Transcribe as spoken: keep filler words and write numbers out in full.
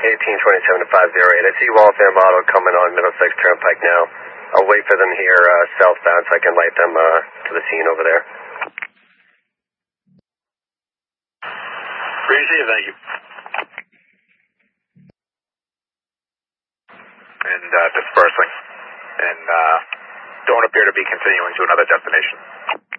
eighteen twenty-seven to five oh eight. I see Waltham Auto coming on Middlesex Turnpike now. I'll wait for them here uh, southbound so I can light them uh, to the scene over there. Appreciate it, thank you. And uh, dispersing. And uh, don't appear to be continuing to another destination.